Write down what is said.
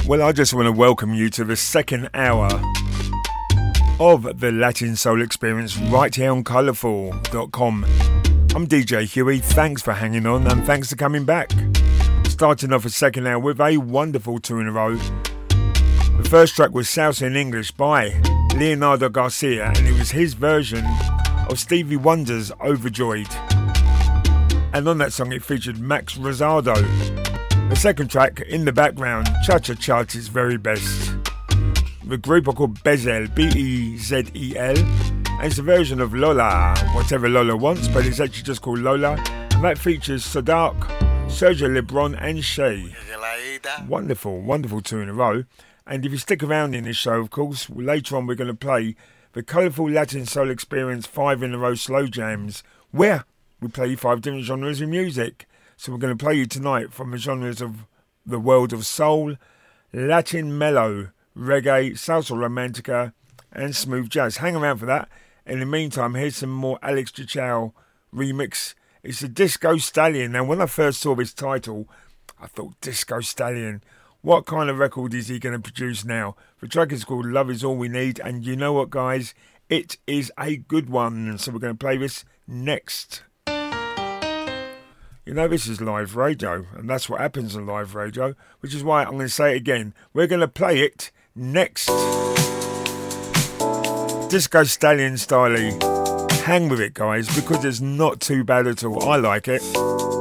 Well, I just want to welcome you to the second hour of the Latin Soul Experience right here on colourful.com. I'm DJ Huey, thanks for hanging on and thanks for coming back. Starting off a second hour with a wonderful two in a row. The first track was Salsa in English by Leonardo Garcia, and it was his version of Stevie Wonder's Overjoyed. And on that song it featured Max Rosado. The second track, in the background, Cha Cha Cha at its very best. The group are called Bezel, B-E-Z-E-L, and it's a version of Lola, whatever Lola wants, but it's actually just called Lola, and that features Sadak, Sergio Lebron and Shay. Wonderful, wonderful two in a row. And if you stick around in this show, of course, later on we're going to play the Colourful Latin Soul Experience 5 in a row slow jams, where we play 5 different genres of music. So we're going to play you tonight from the genres of the world of soul, Latin mellow, reggae, salsa romantica and smooth jazz. Hang around for that. In the meantime, here's some more Alex Duchow remix. It's a Disco Stallion. Now, when I first saw this title, I thought, Disco Stallion, what kind of record is he going to produce now? The track is called Love Is All We Need, and you know what, guys? It is a good one. So we're going to play this next. You know, this is live radio, and that's what happens on live radio, which is why I'm going to say it again. We're going to play it next. Disco Stallion style. Hang with it, guys, because it's not too bad at all. I like it.